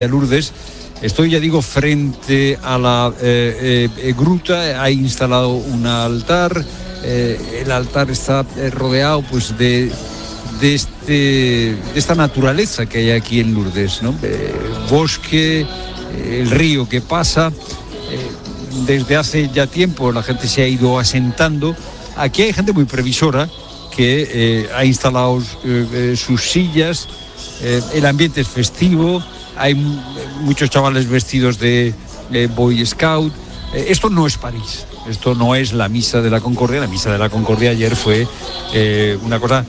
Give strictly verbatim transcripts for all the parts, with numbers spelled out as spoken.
Lourdes. Estoy, ya digo, frente a la eh, eh, gruta. Ha instalado un altar. Eh, el altar está eh, rodeado, pues, de, de, este, de esta naturaleza que hay aquí en Lourdes, ¿no? Eh, bosque, eh, el río que pasa. Eh, desde hace ya tiempo la gente se ha ido asentando. Aquí hay gente muy previsora que eh, ha instalado eh, eh, sus sillas. Eh, el ambiente es festivo. Hay muchos chavales vestidos de eh, Boy Scout. Eh, esto no es París, esto no es la Misa de la Concordia. La Misa de la Concordia ayer fue eh, una cosa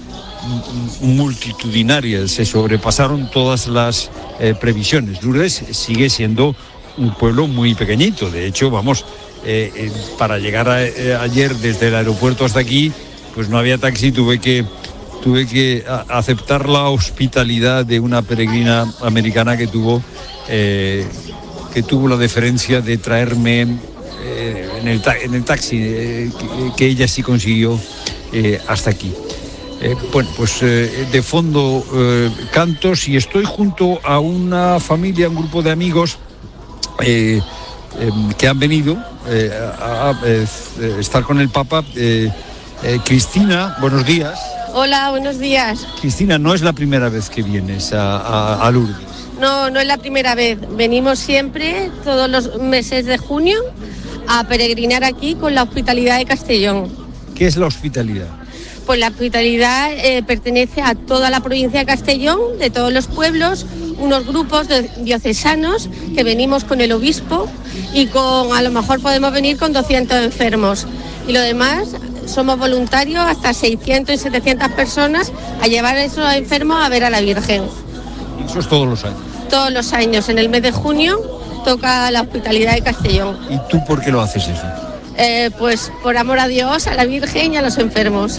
multitudinaria, se sobrepasaron todas las eh, previsiones. Lourdes sigue siendo un pueblo muy pequeñito. De hecho, vamos, eh, eh, para llegar a, eh, ayer desde el aeropuerto hasta aquí, pues no había taxi, tuve que Tuve que a, aceptar la hospitalidad de una peregrina americana que tuvo, eh, que tuvo la deferencia de traerme eh, en, el ta- en el taxi, eh, que, que ella sí consiguió eh, hasta aquí. Eh, bueno, pues eh, de fondo eh, cantos, y estoy junto a una familia, un grupo de amigos eh, eh, que han venido eh, a, a, a estar con el Papa. Eh, eh, Cristina, buenos días. Hola, buenos días. Cristina, no es la primera vez que vienes a, a, a Lourdes. No, no es la primera vez. Venimos siempre, todos los meses de junio, a peregrinar aquí con la Hospitalidad de Castellón. ¿Qué es la hospitalidad? Pues la hospitalidad eh, pertenece a toda la provincia de Castellón, de todos los pueblos, unos grupos de diocesanos que venimos con el obispo y con, a lo mejor podemos venir con doscientos enfermos. Y lo demás, somos voluntarios, hasta seiscientas y setecientas personas, a llevar a esos enfermos a ver a la Virgen. ¿Y eso es todos los años? Todos los años, en el mes de junio, toca la Hospitalidad de Castellón. ¿Y tú por qué lo haces eso? Eh, pues por amor a Dios, a la Virgen y a los enfermos.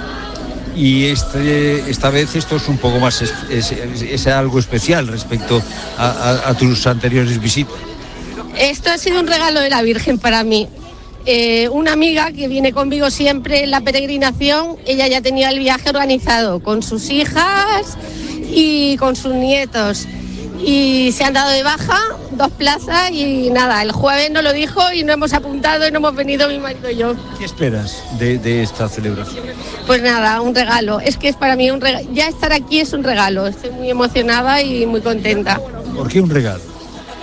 Y este, esta vez esto es un poco más, es, es, es algo especial respecto a, a, a tus anteriores visitas. Esto ha sido un regalo de la Virgen para mí. Eh, una amiga que viene conmigo siempre en la peregrinación, ella ya tenía el viaje organizado con sus hijas y con sus nietos, y se han dado de baja dos plazas y nada, el jueves nos lo dijo y nos hemos apuntado y nos hemos venido mi marido y yo. ¿Qué esperas de, de esta celebración? Pues nada, un regalo, es que es para mí un regalo, ya estar aquí es un regalo, estoy muy emocionada y muy contenta. ¿Por qué un regalo?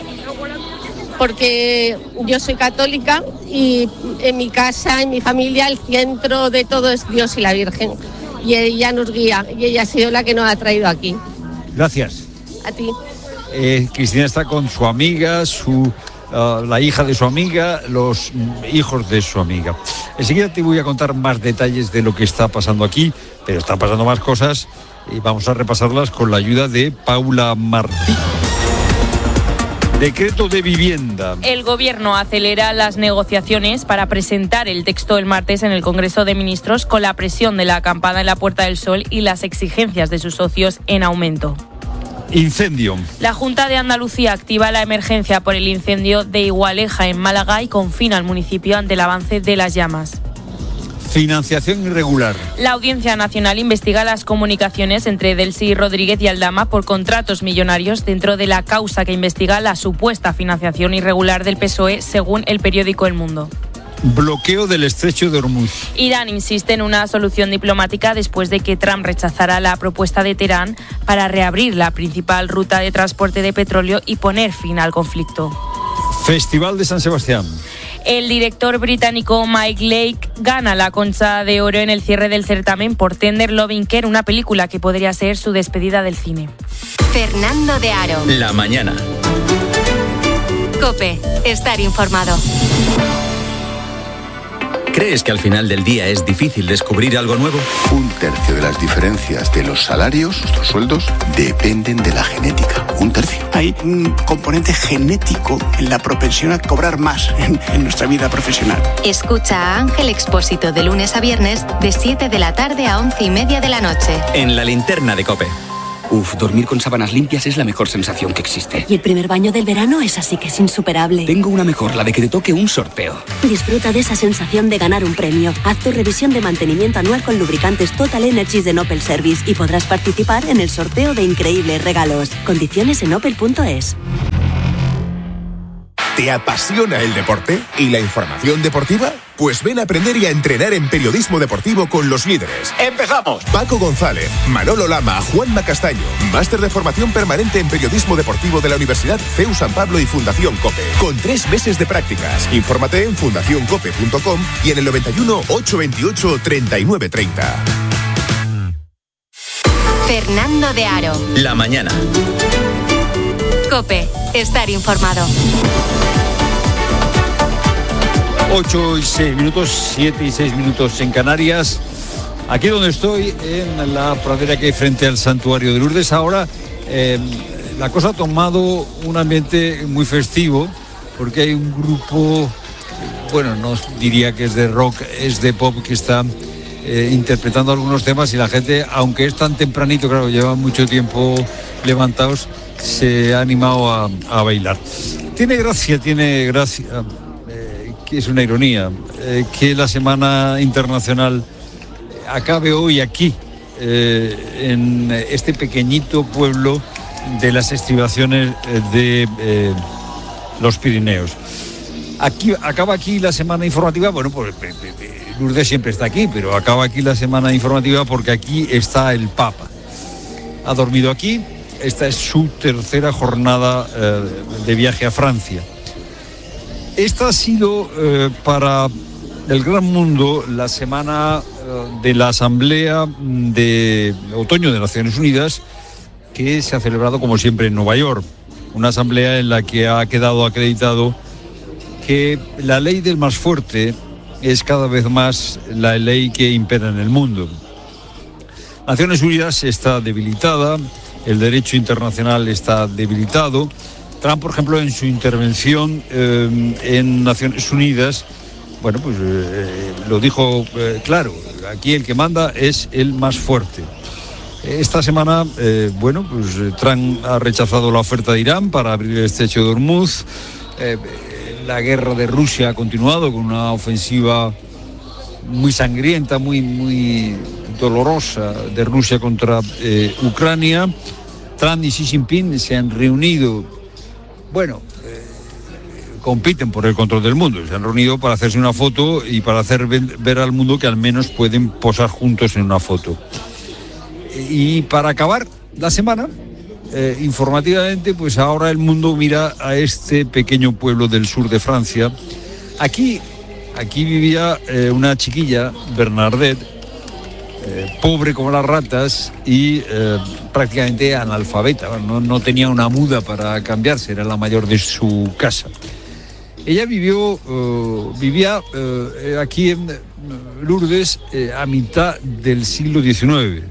Porque yo soy católica y en mi casa, en mi familia, el centro de todo es Dios y la Virgen. Y ella nos guía, y ella ha sido la que nos ha traído aquí. Gracias. A ti. Eh, Cristina está con su amiga, su, uh, la hija de su amiga, los hijos de su amiga. Enseguida te voy a contar más detalles de lo que está pasando aquí, pero están pasando más cosas y vamos a repasarlas con la ayuda de Paula Martín. Decreto de vivienda. El Gobierno acelera las negociaciones para presentar el texto el martes en el Congreso de Ministros, con la presión de la acampada en la Puerta del Sol y las exigencias de sus socios en aumento. Incendio. La Junta de Andalucía activa la emergencia por el incendio de Igualeja en Málaga y confina al municipio ante el avance de las llamas. Financiación irregular. La Audiencia Nacional investiga las comunicaciones entre Delcy Rodríguez y Aldama por contratos millonarios dentro de la causa que investiga la supuesta financiación irregular del P S O E, según el periódico El Mundo. Bloqueo del estrecho de Hormuz. Irán insiste en una solución diplomática después de que Trump rechazara la propuesta de Teherán para reabrir la principal ruta de transporte de petróleo y poner fin al conflicto. Festival de San Sebastián. El director británico Mike Lake gana la Concha de Oro en el cierre del certamen por Tender Loving Care, una película que podría ser su despedida del cine. Fernando de Aro. La mañana. COPE. Estar informado. ¿Crees que al final del día es difícil descubrir algo nuevo? Un tercio de las diferencias de los salarios, nuestros sueldos, dependen de la genética. Un tercio. Hay un componente genético en la propensión a cobrar más en, en nuestra vida profesional. Escucha a Ángel Expósito de lunes a viernes de siete de la tarde a once y media de la noche. En la linterna de COPE. Uf, dormir con sábanas limpias es la mejor sensación que existe. Y el primer baño del verano es así que es insuperable. Tengo una mejor, la de que te toque un sorteo. Disfruta de esa sensación de ganar un premio. Haz tu revisión de mantenimiento anual con lubricantes Total Energies de Opel Service y podrás participar en el sorteo de increíbles regalos. Condiciones en opel punto es. ¿Te apasiona el deporte y la información deportiva? Pues ven a aprender y a entrenar en periodismo deportivo con los líderes. ¡Empezamos! Paco González, Manolo Lama, Juanma Castaño. Máster de formación permanente en periodismo deportivo de la Universidad C E U San Pablo y Fundación COPE. Con tres meses de prácticas. Infórmate en fundación cope punto com y en el noventa y uno, ochocientos veintiocho, treinta y nueve treinta. Fernando de Aro. La mañana. COPE. Estar informado. ocho y seis minutos, siete y seis minutos en Canarias. Aquí donde estoy, en la pradera que hay frente al santuario de Lourdes. Ahora eh, la cosa ha tomado un ambiente muy festivo, porque hay un grupo, bueno, no diría que es de rock, es de pop, que está eh, interpretando algunos temas, y la gente, aunque es tan tempranito, claro, lleva mucho tiempo levantados, se ha animado a, a bailar. Tiene gracia, tiene gracia, eh, que es una ironía, eh, que la Semana Internacional acabe hoy aquí, eh, en este pequeñito pueblo de las estribaciones de eh, los Pirineos. Aquí acaba aquí la semana informativa. Bueno, pues Lourdes siempre está aquí, pero acaba aquí la semana informativa porque aquí está el Papa. Ha dormido aquí. Esta es su tercera jornada eh, de viaje a Francia. Esta ha sido eh, para el gran mundo la semana eh, de la Asamblea de Otoño de Naciones Unidas, que se ha celebrado como siempre en Nueva York. Una asamblea en la que ha quedado acreditado que la ley del más fuerte es cada vez más la ley que impera en el mundo. Naciones Unidas está debilitada, el derecho internacional está debilitado. Trump, por ejemplo, en su intervención eh, en Naciones Unidas, bueno, pues eh, lo dijo eh, claro, aquí el que manda es el más fuerte. Esta semana, eh, bueno, pues Trump ha rechazado la oferta de Irán para abrir el estrecho de Hormuz. Eh, la guerra de Rusia ha continuado con una ofensiva muy sangrienta, muy, muy dolorosa de Rusia contra eh, Ucrania. Trump y Xi Jinping se han reunido, bueno, eh, compiten por el control del mundo, se han reunido para hacerse una foto y para hacer ver al mundo que al menos pueden posar juntos en una foto. Y para acabar la semana, eh, informativamente, pues ahora el mundo mira a este pequeño pueblo del sur de Francia. Aquí, aquí vivía eh, una chiquilla, Bernadette, eh, pobre como las ratas y eh, prácticamente analfabeta, no, no tenía una muda para cambiarse, era la mayor de su casa. Ella vivió, eh, vivía eh, aquí en Lourdes eh, a mitad del siglo diecinueve.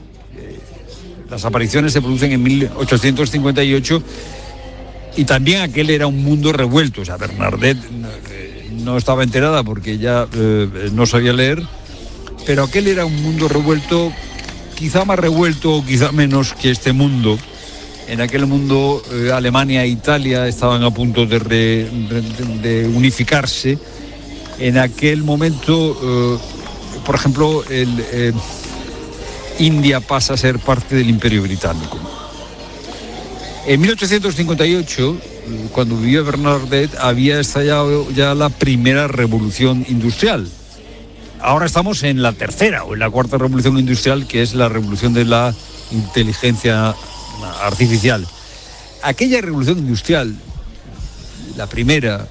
Las apariciones se producen en mil ochocientos cincuenta y ocho y también aquel era un mundo revuelto. O sea, Bernadette no estaba enterada porque ella eh, no sabía leer, pero aquel era un mundo revuelto, quizá más revuelto o quizá menos que este mundo. En aquel mundo eh, Alemania e Italia estaban a punto de, re, de, de unificarse. En aquel momento, eh, por ejemplo, el... Eh, India pasa a ser parte del Imperio Británico. En mil ochocientos cincuenta y ocho, cuando vivió Bernadette, había estallado ya la primera revolución industrial. Ahora estamos en la tercera o en la cuarta revolución industrial, que es la revolución de la inteligencia artificial. Aquella revolución industrial, la primera,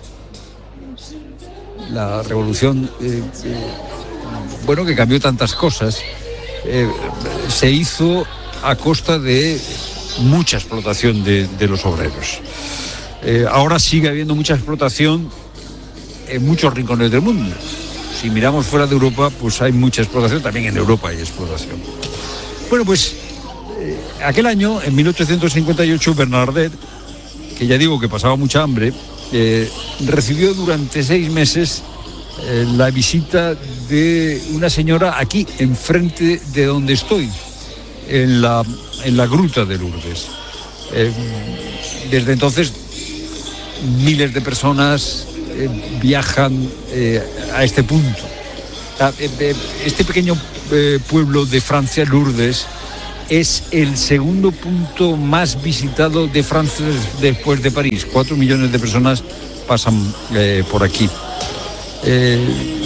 la revolución, eh, eh, bueno, que cambió tantas cosas, Eh, se hizo a costa de mucha explotación de, de los obreros. Eh, ahora sigue habiendo mucha explotación en muchos rincones del mundo. Si miramos fuera de Europa, pues hay mucha explotación, también en Europa hay explotación. Bueno, pues eh, aquel año, en mil ochocientos cincuenta y ocho, Bernadette, que ya digo que pasaba mucha hambre, eh, recibió durante seis meses Eh, la visita de una señora aquí, enfrente de donde estoy, en la en la gruta de Lourdes. Eh, desde entonces, miles de personas eh, viajan eh, a este punto. Este pequeño eh, pueblo de Francia, Lourdes, es el segundo punto más visitado de Francia después de París. Cuatro millones de personas pasan eh, por aquí. Eh,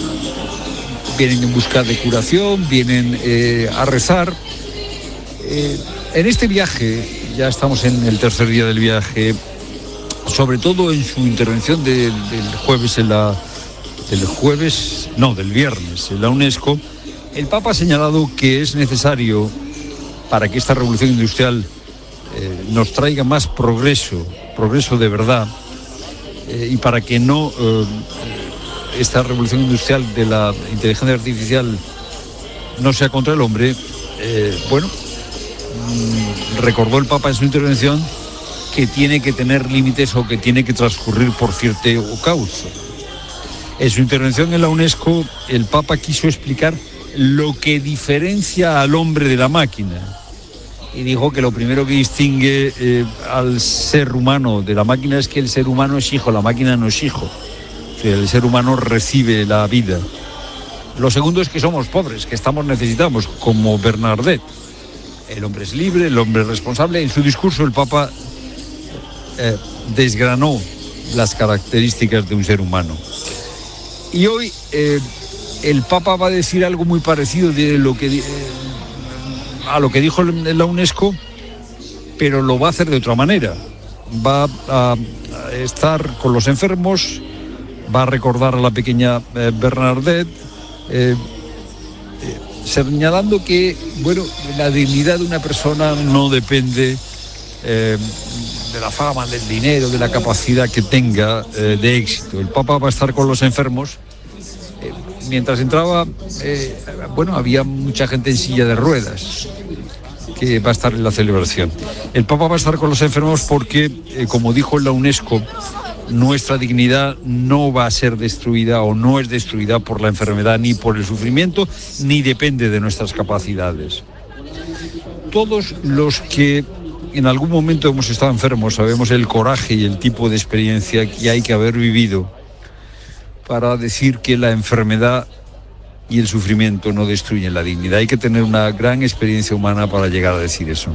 vienen en busca de curación, vienen eh, a rezar. Eh, en este viaje, ya estamos en el tercer día del viaje, sobre todo en su intervención de, del jueves en la... del jueves, no, del viernes en la UNESCO, el Papa ha señalado que es necesario, para que esta revolución industrial eh, nos traiga más progreso, progreso de verdad, eh, y para que no eh, esta revolución industrial de la inteligencia artificial no sea contra el hombre, eh, bueno, mmm, recordó el Papa en su intervención que tiene que tener límites o que tiene que transcurrir por cierto cauce. En su intervención en la UNESCO, el Papa quiso explicar lo que diferencia al hombre de la máquina. Y dijo que lo primero que distingue eh, al ser humano de la máquina es que el ser humano es hijo, la máquina no es hijo. O sea, el ser humano recibe la vida. Lo segundo es que somos pobres, que estamos necesitados, como Bernardet. El hombre es libre, el hombre es responsable. En su discurso el Papa eh, desgranó las características de un ser humano. Y hoy eh, el Papa va a decir algo muy parecido de lo que, eh, a lo que dijo en la UNESCO, pero lo va a hacer de otra manera. Va a, a estar con los enfermos, va a recordar a la pequeña eh, Bernadette, eh, eh, señalando que, bueno, la dignidad de una persona no depende eh, de la fama, del dinero, de la capacidad que tenga eh, de éxito. El Papa va a estar con los enfermos. Eh, mientras entraba, eh, bueno, había mucha gente en silla de ruedas que va a estar en la celebración. El Papa va a estar con los enfermos porque, eh, como dijo la UNESCO, nuestra dignidad no va a ser destruida o no es destruida por la enfermedad ni por el sufrimiento, ni depende de nuestras capacidades. Todos los que en algún momento hemos estado enfermos, sabemos el coraje y el tipo de experiencia que hay que haber vivido para decir que la enfermedad y el sufrimiento no destruyen la dignidad. Hay que tener una gran experiencia humana para llegar a decir eso.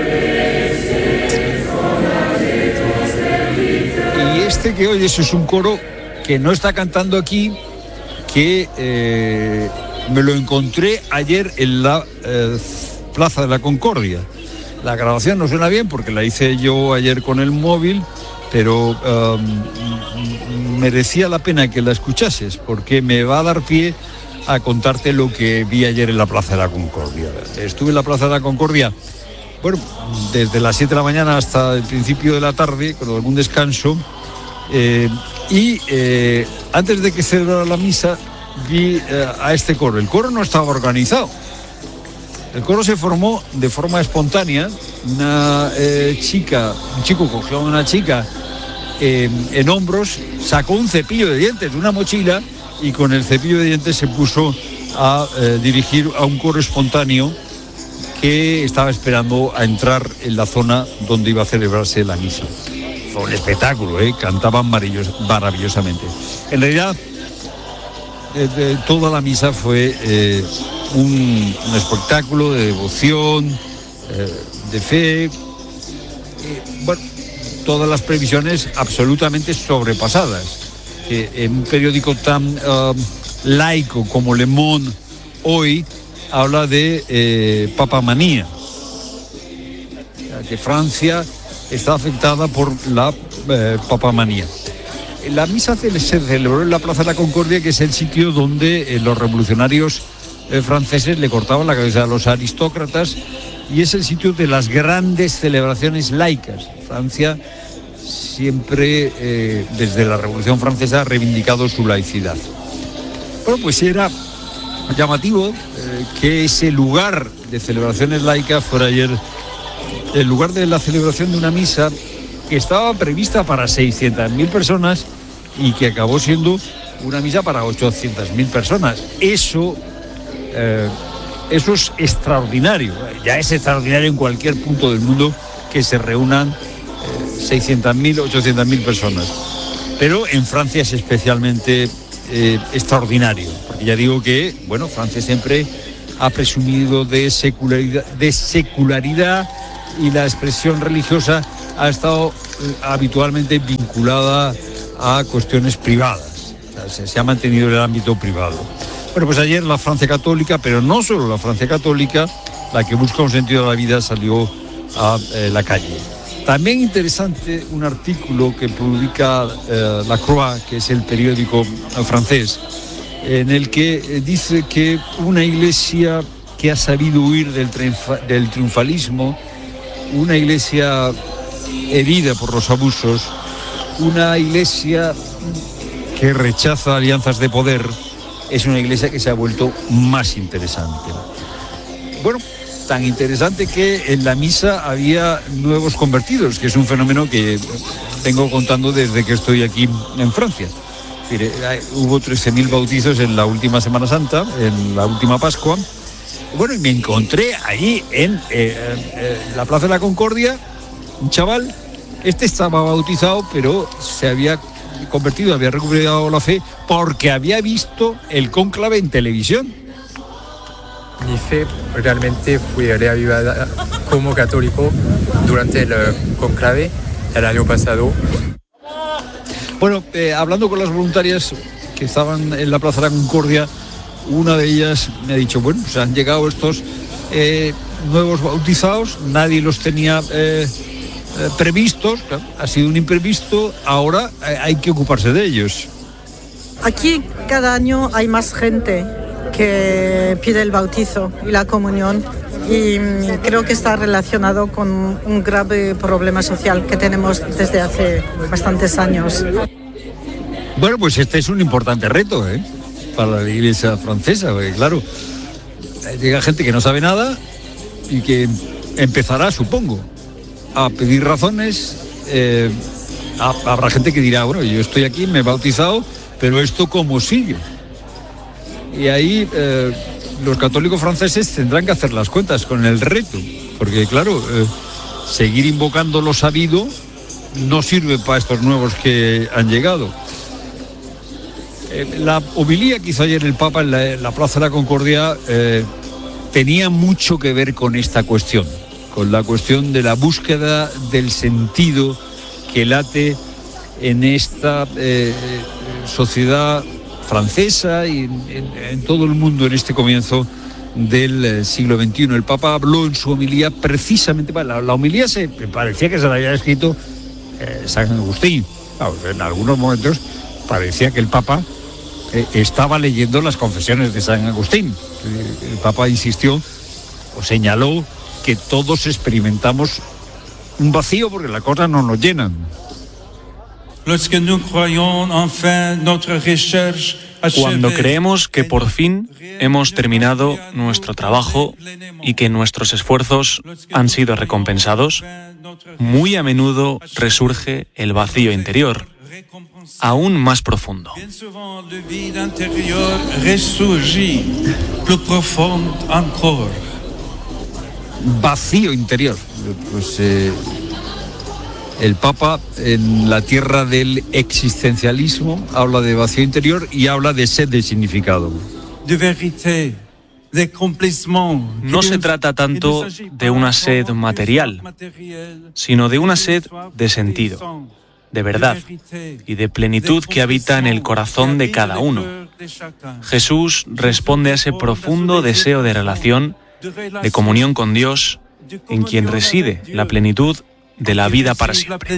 Y este que oyes es un coro que no está cantando aquí, que eh, me lo encontré ayer en la eh, Plaza de la Concordia. La grabación no suena bien porque la hice yo ayer con el móvil, pero um, merecía la pena que la escuchases porque me va a dar pie a contarte lo que vi ayer en la Plaza de la Concordia. Estuve en la Plaza de la Concordia, bueno, desde las siete de la mañana hasta el principio de la tarde, con algún descanso, eh, y eh, antes de que celebrara la misa vi eh, a este coro. El coro no estaba organizado. El coro se formó de forma espontánea. Una eh, chica, un chico cogió a una chica eh, en hombros, sacó un cepillo de dientes de una mochila y con el cepillo de dientes se puso a eh, dirigir a un coro espontáneo que estaba esperando a entrar en la zona donde iba a celebrarse la misa. Fue un espectáculo, ¿eh? Cantaban maravillosamente. En realidad, eh, de, toda la misa fue eh, un, un espectáculo de devoción, eh, de fe, eh, bueno, todas las previsiones absolutamente sobrepasadas. Eh, en un periódico tan uh, laico como Le Monde hoy habla de eh, papamanía, que Francia está afectada por la eh, papamanía. La misa se celebró en la Plaza de la Concordia, que es el sitio donde eh, los revolucionarios eh, franceses le cortaban la cabeza a los aristócratas, y es el sitio de las grandes celebraciones laicas. Francia siempre, eh, desde la Revolución Francesa, ha reivindicado su laicidad. Bueno, pues era llamativo eh, que ese lugar de celebraciones laicas fuera ayer el lugar de la celebración de una misa que estaba prevista para seiscientas mil personas y que acabó siendo una misa para ochocientas mil personas. Eso eh, eso es extraordinario, ya es extraordinario en cualquier punto del mundo que se reúnan eh, seiscientas mil, ochocientas mil personas. Pero en Francia es especialmente eh, extraordinario, porque ya digo que, bueno, Francia siempre ha presumido de secularidad, de secularidad y la expresión religiosa ha estado eh, habitualmente vinculada a cuestiones privadas, o sea, se, se ha mantenido en el ámbito privado. Bueno, pues ayer la Francia católica, pero no solo la Francia católica, la que busca un sentido de la vida, salió a eh, la calle. También interesante un artículo que publica eh, La Croix, que es el periódico francés, en el que eh, dice que una iglesia que ha sabido huir del, triunfa, del triunfalismo, una iglesia herida por los abusos, una iglesia que rechaza alianzas de poder, es una iglesia que se ha vuelto más interesante. Bueno, tan interesante que en la misa había nuevos convertidos, que es un fenómeno que vengo contando desde que estoy aquí en Francia. Mire, hubo trece mil bautizos en la última Semana Santa, en la última Pascua. Bueno, y me encontré allí en eh, eh, la Plaza de la Concordia un chaval. Este estaba bautizado, pero se había convertido, había recuperado la fe porque había visto el cónclave en televisión. Mi fe realmente fue reavivada como católico durante el cónclave el año pasado. Bueno, eh, hablando con las voluntarias que estaban en la Plaza de la Concordia, una de ellas me ha dicho, bueno, pues han llegado estos eh, nuevos bautizados, nadie los tenía eh, eh, previstos, claro, ha sido un imprevisto, ahora eh, hay que ocuparse de ellos. Aquí cada año hay más gente que pide el bautizo y la comunión, y creo que está relacionado con un grave problema social que tenemos desde hace bastantes años. Bueno, pues este es un importante reto, ¿eh?, para la iglesia francesa, porque claro, llega gente que no sabe nada y que empezará, supongo, a pedir razones. Eh, habrá gente que dirá, bueno, yo estoy aquí, me he bautizado, pero ¿esto cómo sigue? Y ahí eh, los católicos franceses tendrán que hacer las cuentas con el reto, porque claro, eh, seguir invocando lo sabido no sirve para estos nuevos que han llegado. Eh, la homilía que hizo ayer el Papa en la, en la Plaza de la Concordia eh, tenía mucho que ver con esta cuestión, con la cuestión de la búsqueda del sentido que late en esta eh, sociedad francesa y en, en, en todo el mundo en este comienzo del eh, siglo veintiuno. El Papa habló en su homilía precisamente, la, la homilía se parecía que se la había escrito eh, San Agustín. Claro, en algunos momentos parecía que el Papa eh, estaba leyendo las confesiones de San Agustín. El, el Papa insistió o señaló que todos experimentamos un vacío porque las cosas no nos llenan. Cuando creemos que por fin hemos terminado nuestro trabajo y que nuestros esfuerzos han sido recompensados, muy a menudo resurge el vacío interior, aún más profundo. Vacío interior. Pues eh, el Papa en la tierra del existencialismo habla de vacío interior y habla de sed de significado. No se trata tanto de una sed material, sino de una sed de sentido, de verdad y de plenitud que habita en el corazón de cada uno. Jesús responde a ese profundo deseo de relación, de comunión con Dios, en quien reside la plenitud de la vida para siempre.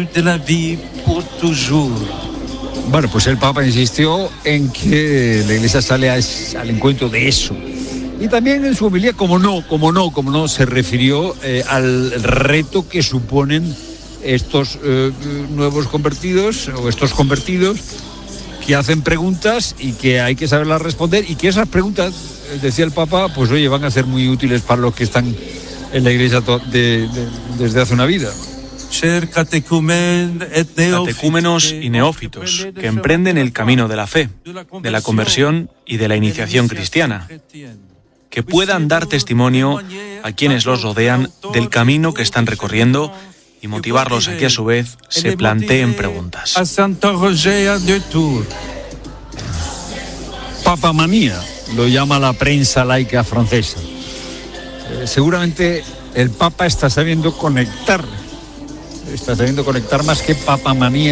Bueno, pues el Papa insistió en que la Iglesia sale a, al encuentro de eso. Y también en su homilía, como no, como no, como no, se refirió eh, al reto que suponen estos eh, nuevos convertidos o estos convertidos que hacen preguntas y que hay que saberlas responder, y que esas preguntas, decía el Papa, pues oye, van a ser muy útiles para los que están en la Iglesia de, de, desde hace una vida. Catecúmenos y neófitos que emprenden el camino de la fe, de la conversión y de la iniciación cristiana. que puedan dar testimonio a quienes los rodean del camino que están recorriendo y motivarlos a que a su vez se planteen preguntas. Papamanía lo llama la prensa laica francesa. Eh, seguramente el Papa está sabiendo conectar, está sabiendo conectar más que papamanía.